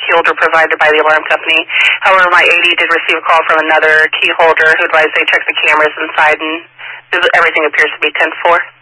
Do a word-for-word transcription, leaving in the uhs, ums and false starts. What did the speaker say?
key holder provided by the alarm company. However, my A D did receive a call from another key holder who advised they checked the cameras inside and everything appears to be ten four.